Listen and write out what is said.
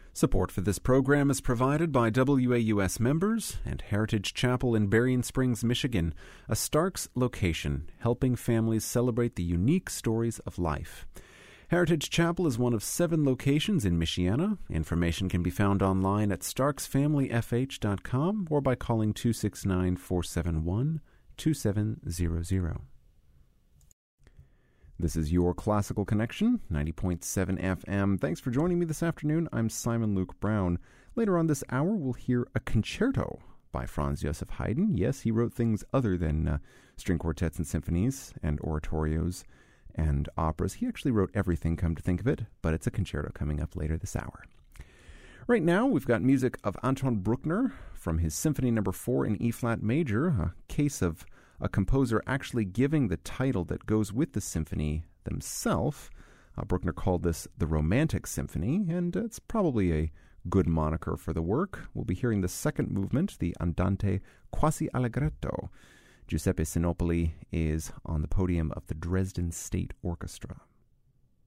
Support for this program is provided by WAUS members and Heritage Chapel in Berrien Springs, Michigan, a Starks location helping families celebrate the unique stories of life. Heritage Chapel is one of 7 locations in Michiana. Information can be found online at starksfamilyfh.com or by calling 269-471-2700. This is your Classical Connection, 90.7 FM. Thanks for joining me this afternoon. I'm Simon Luke Brown. Later on this hour, we'll hear a concerto by Franz Joseph Haydn. Yes, he wrote things other than string quartets and symphonies and oratorios and operas. He actually wrote everything, come to think of it, but it's a concerto coming up later this hour. Right now, we've got music of Anton Bruckner from his Symphony No. 4 in E-flat major, a case of a composer actually giving the title that goes with the symphony themselves. Bruckner called this the Romantic Symphony, and it's probably a good moniker for the work. We'll be hearing the second movement, the Andante quasi allegretto. Giuseppe Sinopoli is on the podium of the Dresden State Orchestra.